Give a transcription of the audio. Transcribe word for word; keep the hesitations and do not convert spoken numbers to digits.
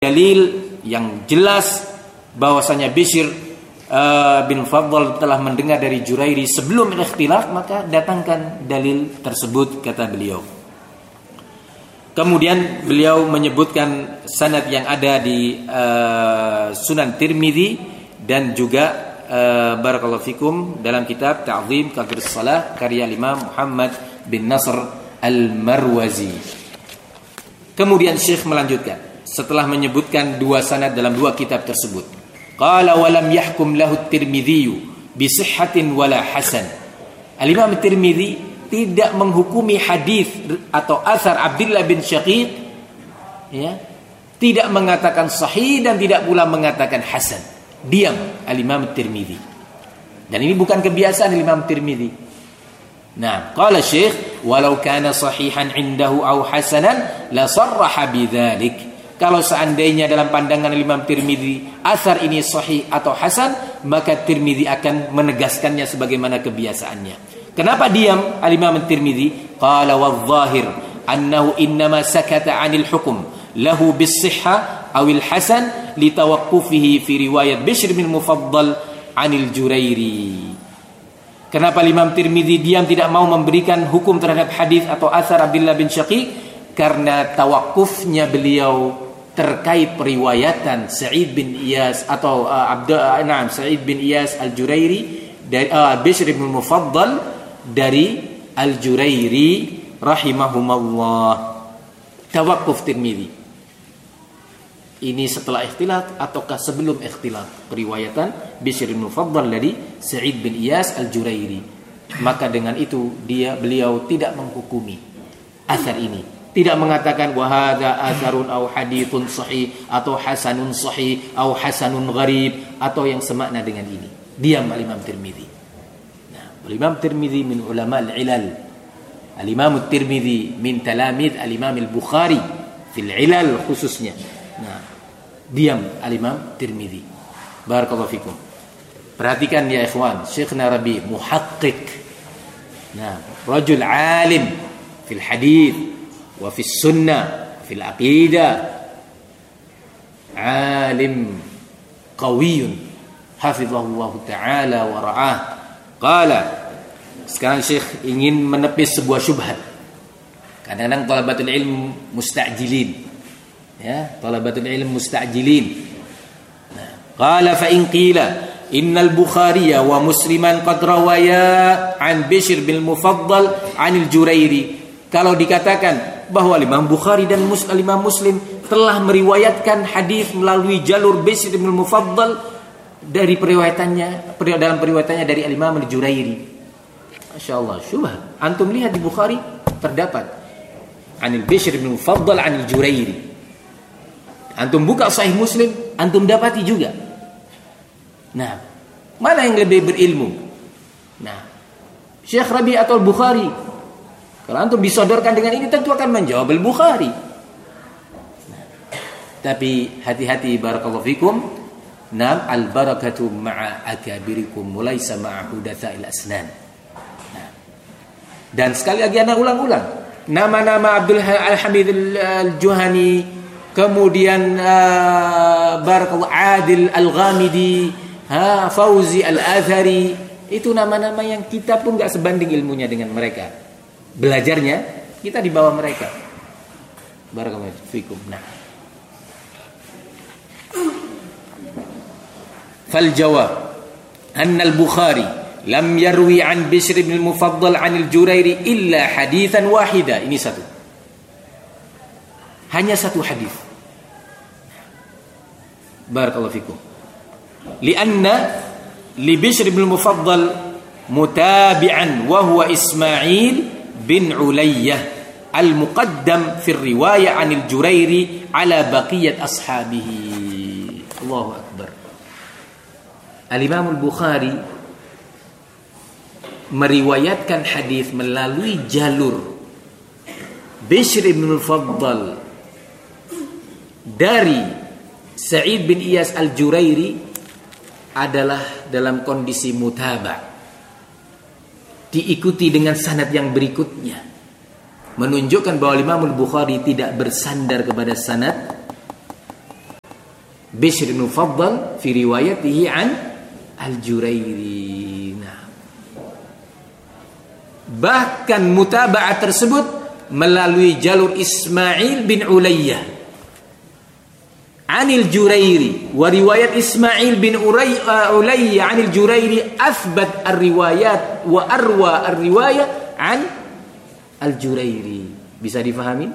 dalil yang jelas bahwasanya Bishr uh, bin Mufaddal telah mendengar dari Jurairi sebelum ikhtilaf, maka datangkan dalil tersebut, kata beliau. Kemudian beliau menyebutkan sanad yang ada di uh, Sunan Tirmidzi dan juga uh, barakallahu fikum dalam kitab Ta'zim Qadrus Shalah karya Imam Muhammad bin Nasr Al-Marwazi. Kemudian Syekh melanjutkan setelah menyebutkan dua sanad dalam dua kitab tersebut. Qala wa lam yahkum lahu at-Tirmidzi bi sihhatin wala hasan. Al-Imam At-Tirmidzi tidak menghukumi hadis atau asar Abdullah bin Syaqiq, ya, tidak mengatakan sahih dan tidak pula mengatakan hasan. Diam Al-Imam At-Tirmidzi. Dan ini bukan kebiasaan Al-Imam At-Tirmidzi. Nah, qala Syekh walau kana sahihan indahu aw hasanan la sarraha bidzalik. Kalau seandainya dalam pandangan Imam Tirmidzi asar ini sahih atau hasan, maka Tirmidzi akan menegaskannya sebagaimana kebiasaannya. Kenapa diam al-Imam Tirmidzi? Qala wadh-dhahir annahu innama sakata 'anil hukm lahu bis-sihha aw al-hasan li tawaqqufihi fi riwayat Bishr bin Mufaddal 'anil Jurairi. Kenapa Imam Tirmidzi diam, tidak mau memberikan hukum terhadap hadis atau asar Abdullah bin Syaqiq? Karena tawakufnya beliau terkait periwayatan Sa'id bin Iyas atau uh, Abd uh, nah, Sa'id bin Iyas Al-Jurairi dari uh, Bishr bin Mufaddal dari Al-Jurairi rahimahumullah. Tawakuf Tirmidzi. Ini setelah ikhtilaf ataukah sebelum ikhtilaf periwayatan Bishr bin Mufaddal dari Sa'id bin Iyas Al-Jurairi. Maka dengan itu dia beliau tidak menghukumi asar ini. Tidak mengatakan wahada atharun au hadithun sahih atau hasanun sahih au hasanun gharib atau yang semakna dengan ini. Diam al-Imam Tirmidzi. Nah, al-Imam Tirmidzi min ulama al-ilal. Al-Imam Tirmidzi min talamid al-Imam al-Bukhari fil ilal khususnya. Nah, diam al-Imam Tirmidzi. Barakallahu fikum. Perhatikan ya ikhwan, Syekhna Rabi muhaqqiq. Nah, rajul alim fil hadith wa fi sunnah fi al-aqidah, alim qawiyun hafizahullah taala wa ra'ah. Qala, sekarang Syekh ingin menepis sebuah syubhat. Kadang-kadang talabatul ilm musta'jilin, ya, talabatul ilm musta'jilin. Nah, qala fa in qila innal Bukhari wa Musliman qad rawaya an Bishr bin Mufaddal anil Jurairi. Kalau dikatakan bahwa Imam Bukhari dan Imam Muslim telah meriwayatkan hadis melalui jalur Bishr bin Mufaddal dari periwayatannya dalam periwayatannya dari Imam Al-Jurairi. Masyaallah, syubhat. Antum lihat di Bukhari terdapat anil Bishr bin Mufaddal anil Jurairi. Antum buka Sahih Muslim, antum dapati juga. Nah, mana yang lebih berilmu? Nah, Syekh Rabi atau Bukhari? Kalau antum disodorkan dengan ini tentu akan menjawab Al-Bukhari. Nah, tapi hati-hati barakallahu fikum. Nam al-barakatu ma'a akabirikum walaysa ma'a hudatsa'il asnan. Nah, dan sekali lagi ana ulang-ulang. Nama-nama Abdul Al-Hamid Al-Juhani, kemudian uh, barakallahu Adil Al-Ghamidi, ha, Fauzi Al-Athari, itu nama-nama yang kita pun enggak sebanding ilmunya dengan mereka. Belajarnya kita di bawah mereka. Barakallahu fikum. Nah, fal jawab anna al-Bukhari lam yarwi an Bishr bin Mufaddal an al-Jurairi illa haditsan wahida. Ini satu. Hanya satu hadis. Barakallahu fikum. Lianna li Bishr bin Mufaddal mutabi'an wa huwa Ismail bin Ulayyah al-muqaddam fi riwayah anil Jurairi ala baqiyat ashabihi. Allahu akbar. Al-Imam Al-Bukhari meriwayatkan hadis melalui jalur Bishr bin Mufaddal dari Sa'id bin Iyas Al-Jurairi adalah dalam kondisi mutaba', diikuti dengan sanad yang berikutnya, menunjukkan bahwa Imam Al-Bukhari tidak bersandar kepada sanad Bishr bin Mufaddal fi riwayatihi an Al-Jurairi. Nah. Bahkan mutaba'ah tersebut melalui jalur Ismail bin Ulayyah anil Jurairi, wa riwayat Ismail bin Ulayyah anil Jurairi athbat ar-riwayat wa arwa ar-riwayah an Al-Jurairi. Bisa difahami?